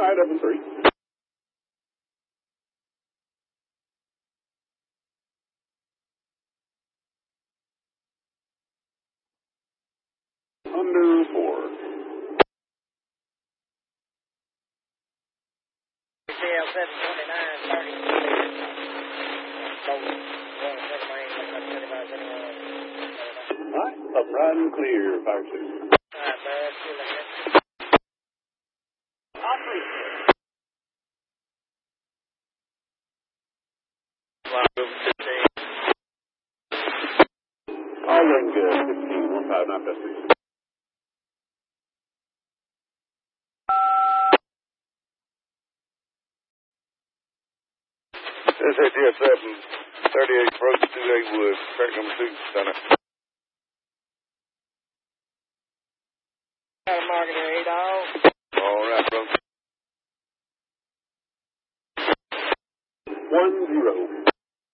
Item 3. Under 4. CL 729, 30. Alright, up right and clear, fire station. Alright, bud, see you later. All in good. 15, 15, not best station. This is ATF 7, 38 approach 28 Wood, track number 2, center. Got a market here, dog. All right, bro. 10.